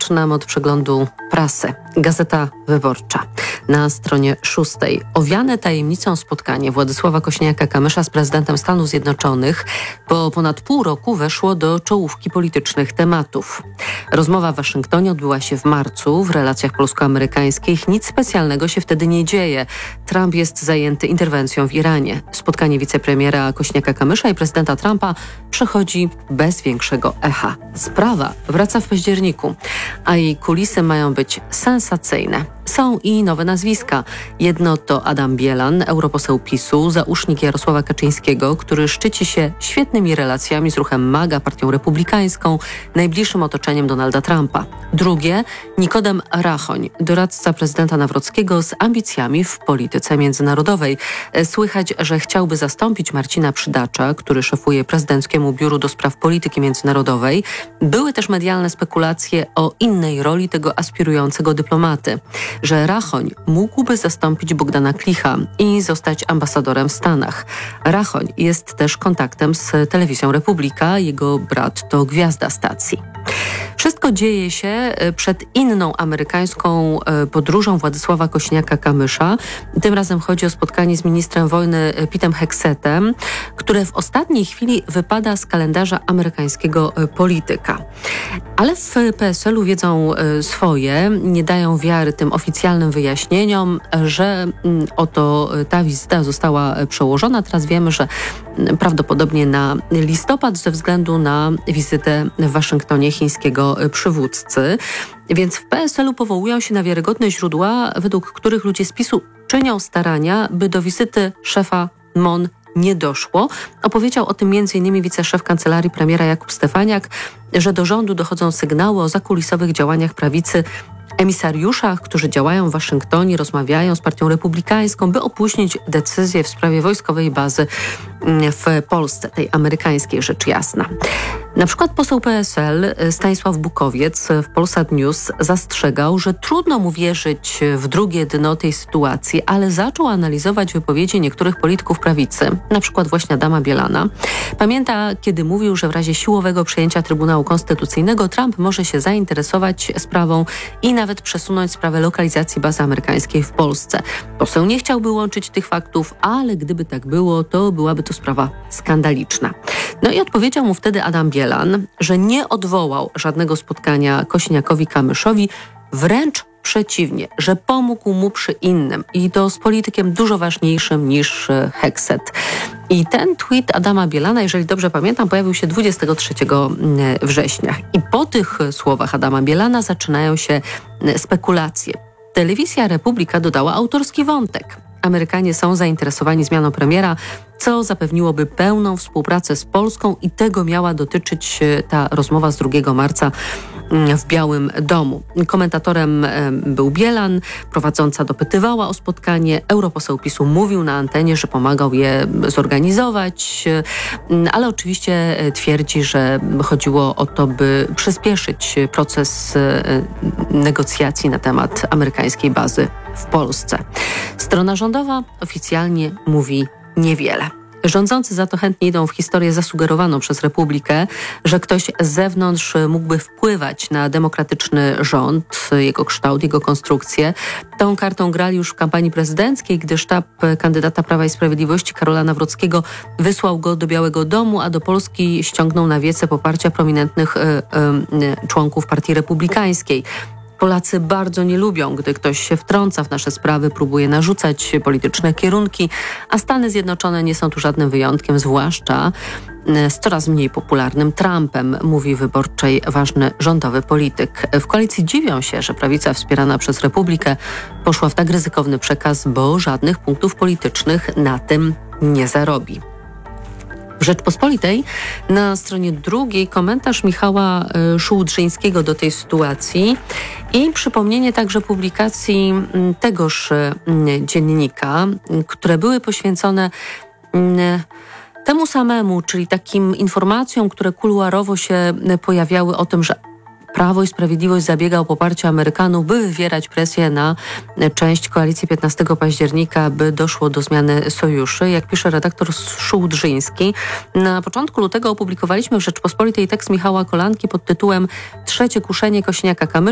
zaczynam od przeglądu prasy. Gazeta Wyborcza. Na stronie 6. Owiane tajemnicą spotkanie Władysława Kosiniaka-Kamysza z prezydentem Stanów Zjednoczonych po ponad pół roku weszło do czołówki politycznych tematów. Rozmowa w Waszyngtonie odbyła się w marcu. W relacjach polsko-amerykańskich nic specjalnego się wtedy nie dzieje. Trump jest zajęty interwencją w Iranie. Spotkanie wicepremiera Kosiniaka-Kamysza i prezydenta Trumpa przechodzi bez większego echa. Sprawa wraca w październiku, a jej kulisy mają być sensacyjne. Są i nowe nazwiska. Jedno to Adam Bielan, europoseł PiS-u, zausznik Jarosława Kaczyńskiego, który szczyci się świetnymi relacjami z ruchem MAGA, partią republikańską, najbliższym otoczeniem Donalda Trumpa. Drugie, Nikodem Rachoń, doradca prezydenta Nawrockiego z ambicjami w polityce międzynarodowej. Słychać, że chciałby zastąpić Marcina Przydacza, który szefuje prezydenckiemu biuru do spraw polityki międzynarodowej. Były też medialne spekulacje o innej roli tego aspirującego dyplomaty, że Rachoń mógłby zastąpić Bogdana Klicha i zostać ambasadorem w Stanach. Rachoń jest też kontaktem z telewizją Republika, jego brat to gwiazda stacji. Wszystko dzieje się przed inną amerykańską podróżą Władysława Kosiniaka-Kamysza. Tym razem chodzi o spotkanie z ministrem wojny Petem Heksetem, które w ostatniej chwili wypada z kalendarza amerykańskiego polityka. Ale w PSL-u wiedzą swoje, nie dają wiary tym oficjalnym wyjaśnieniom, że oto ta wizyta została przełożona. Teraz wiemy, że prawdopodobnie na listopad ze względu na wizytę w Waszyngtonie chińskiego przywódcy. Więc w PSL-u powołują się na wiarygodne źródła, według których ludzie z PiS-u czynią starania, by do wizyty szefa MON nie doszło. Opowiedział o tym m.in. wiceszef kancelarii premiera Jakub Stefaniak, że do rządu dochodzą sygnały o zakulisowych działaniach prawicy, emisariuszach, którzy działają w Waszyngtonie, rozmawiają z partią republikańską, by opóźnić decyzję w sprawie wojskowej bazy w Polsce, tej amerykańskiej, rzecz jasna. Na przykład poseł PSL Stanisław Bukowiec w Polsat News zastrzegał, że trudno mu wierzyć w drugie dno tej sytuacji, ale zaczął analizować wypowiedzi niektórych polityków prawicy, na przykład właśnie Adama Bielana. Pamięta, kiedy mówił, że w razie siłowego przejęcia Trybunału Konstytucyjnego Trump może się zainteresować sprawą i nawet przesunąć sprawę lokalizacji bazy amerykańskiej w Polsce. Poseł nie chciałby łączyć tych faktów, ale gdyby tak było, to byłaby to sprawa skandaliczna. No i odpowiedział mu wtedy Adam Bielan, że nie odwołał żadnego spotkania Kosiniakowi-Kamyszowi, wręcz przeciwnie, że pomógł mu przy innym i to z politykiem dużo ważniejszym niż Hekset. I ten tweet Adama Bielana, jeżeli dobrze pamiętam, pojawił się 23 września. I po tych słowach Adama Bielana zaczynają się spekulacje. Telewizja Republika dodała autorski wątek. Amerykanie są zainteresowani zmianą premiera, co zapewniłoby pełną współpracę z Polską i tego miała dotyczyć ta rozmowa z 2 marca w Białym Domu. Komentatorem był Bielan, prowadząca dopytywała o spotkanie. Europoseł PiS-u mówił na antenie, że pomagał je zorganizować, ale oczywiście twierdzi, że chodziło o to, by przyspieszyć proces negocjacji na temat amerykańskiej bazy w Polsce. Strona rządowa oficjalnie mówi niewiele. Rządzący za to chętnie idą w historię zasugerowaną przez Republikę, że ktoś z zewnątrz mógłby wpływać na demokratyczny rząd, jego kształt, jego konstrukcję. Tą kartą grali już w kampanii prezydenckiej, gdy sztab kandydata Prawa i Sprawiedliwości Karola Nawrockiego wysłał go do Białego Domu, a do Polski ściągnął na wiece poparcia prominentnych członków Partii Republikańskiej. Polacy bardzo nie lubią, gdy ktoś się wtrąca w nasze sprawy, próbuje narzucać polityczne kierunki, a Stany Zjednoczone nie są tu żadnym wyjątkiem, zwłaszcza z coraz mniej popularnym Trumpem, mówi Wyborczej ważny rządowy polityk. W koalicji dziwią się, że prawica wspierana przez Republikę poszła w tak ryzykowny przekaz, bo żadnych punktów politycznych na tym nie zarobi. W Rzeczpospolitej na stronie 2 komentarz Michała Szułdrzyńskiego do tej sytuacji i przypomnienie także publikacji tegoż dziennika, które były poświęcone temu samemu, czyli takim informacjom, które kuluarowo się pojawiały o tym, że Prawo i Sprawiedliwość zabiega o poparcie Amerykanów, by wywierać presję na część koalicji 15 października, by doszło do zmiany sojuszy. Jak pisze redaktor Szułdrzyński, na początku lutego opublikowaliśmy w Rzeczpospolitej tekst Michała Kolanki pod tytułem „Trzecie kuszenie Kosiniaka-Kamysza”.